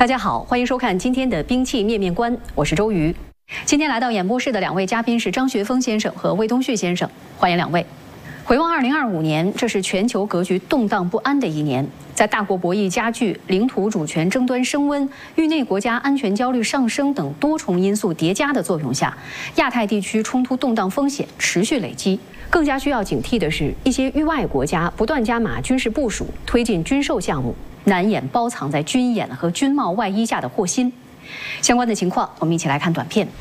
大家好，欢迎收看今天的兵器面面观，我是周瑜。今天来到演播室的两位嘉宾是张学峰先生和魏东旭先生，欢迎两位。回望2025年，这是全球格局动荡不安的一年，在大国博弈加剧、领土主权争端升温、域内国家安全焦虑上升等多重因素叠加的作用下，亚太地区冲突动荡风险持续累积。更加需要警惕的是，一些域外国家不断加码军事部署，推进军售项目，难掩包藏在军演和军贸外衣下的祸心。相关的情况，我们一起来看短片。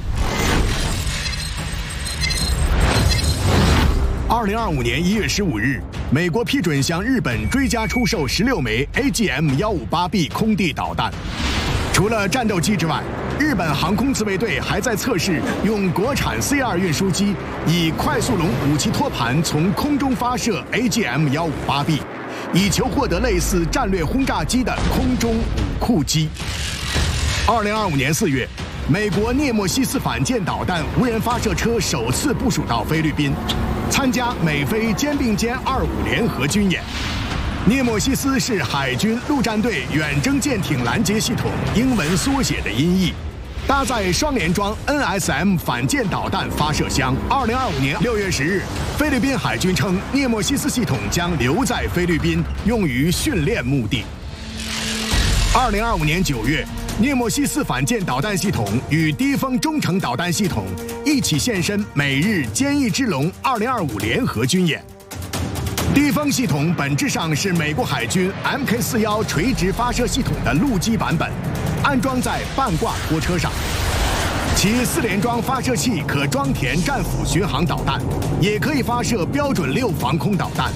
2025年1月15日，美国批准向日本追加出售16枚 AGM-158B 空地导弹。除了战斗机之外，日本航空自卫队还在测试用国产 C2 运输机以快速龙武器托盘从空中发射 AGM-158B， 以求获得类似战略轰炸机的空中武库机。2025年4月，美国涅莫西斯反舰导弹无人发射车首次部署到菲律宾，参加美菲肩并肩25联合军演。涅莫西斯是海军陆战队远征舰艇拦截系统英文缩写的音译，搭载双联装 NSM 反舰导弹发射箱。2025年6月10日，菲律宾海军称涅莫西斯系统将留在菲律宾，用于训练目的。2025年9月，涅莫西斯反舰导弹系统与低风中程导弹系统一起现身美日坚毅之龙2025联合军演。低风系统本质上是美国海军 MK41垂直发射系统的陆基版本，安装在半挂拖车上。其4联装发射器可装填战斧巡航导弹，也可以发射标准6防空导弹。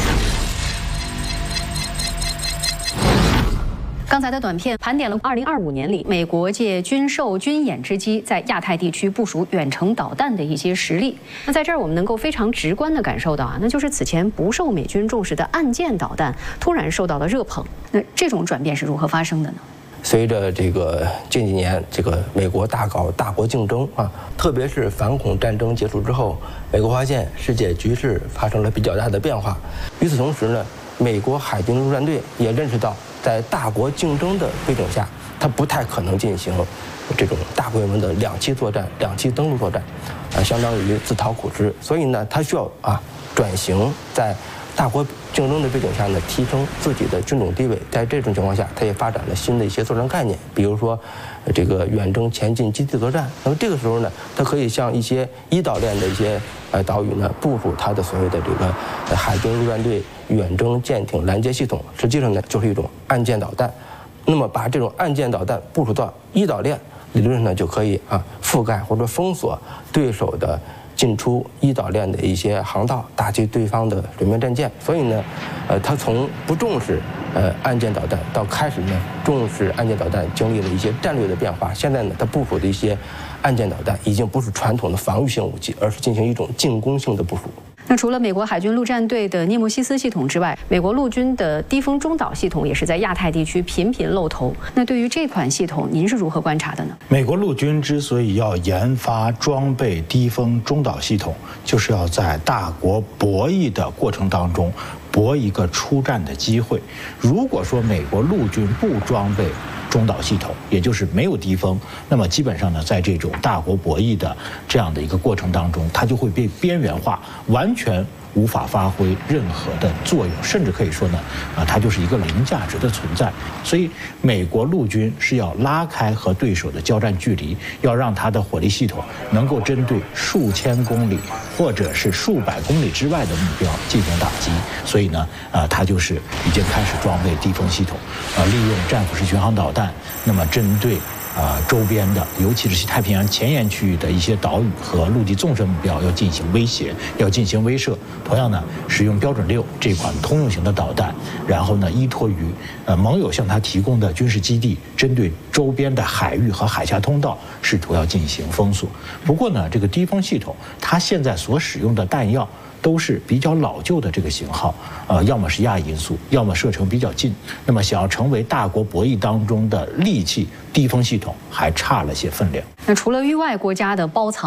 刚才的短片盘点了2025年里美国借军售军演之机在亚太地区部署远程导弹的一些实例。那在这儿我们能够非常直观地感受到那就是此前不受美军重视的岸舰导弹突然受到了热捧。那这种转变是如何发生的呢？ 随着这个近几年美国大搞大国竞争特别是反恐战争结束之后，美国发现世界局势发生了比较大的变化。与此同时呢，美国海军陆战队也认识到，在大国竞争的背景下，它不太可能进行这种大规模的2栖作战、2栖登陆作战，相当于自讨苦吃。所以呢，它需要转型，在大国竞争的背景下呢，提升自己的军种地位。在这种情况下，它也发展了新的一些作战概念，比如说这个远征前进基地作战。那么这个时候呢，它可以向一些伊岛链的一些岛屿呢部署它的所谓的这个海军陆战队远征舰艇拦截系统，实际上呢就是一种岸舰导弹。那么把这种岸舰导弹部署到伊岛链，理论上呢就可以覆盖或者封锁对手的进出伊岛链的一些航道，打击对方的水面战舰。所以呢，他从不重视岸舰导弹到开始呢重视岸舰导弹，经历了一些战略的变化。现在呢，他部署的一些岸舰导弹已经不是传统的防御性武器，而是进行一种进攻性的部署。 那除了美国海军陆战队的涅莫西斯系统之外，美国陆军的低风中导系统也是在亚太地区频频露头。那对于这款系统，您是如何观察的呢？ 美国陆军之所以要研发装备低风中导系统，就是要在大国博弈的过程当中搏一个出战的机会。如果说美国陆军不装备中导系统，也就是没有低风，那么基本上呢，在这种大国博弈的这样的一个过程当中，它就会被边缘化，完全无法发挥任何的作用，甚至可以说呢，它就是一个零价值的存在。所以，美国陆军是要拉开和对手的交战距离，要让它的火力系统能够针对数千公里或者是数百公里之外的目标进行打击。所以呢，它就是已经开始装备低风系统，利用战斧式巡航导弹，那么针对周边的，尤其是西太平洋前沿区域的一些岛屿和陆地纵深目标要进行威胁，要进行威慑。同样呢，使用标准6这款通用型的导弹，然后呢，依托于盟友向它提供的军事基地，针对周边的海域和海峡通道，试图要进行封锁。不过呢，这个低风系统它现在所使用的弹药都是比较老旧的这个型号，要么是亚音速，要么射程比较近。那么想要成为大国博弈当中的利器，低风系统还差了些分量。 那除了域外国家的包藏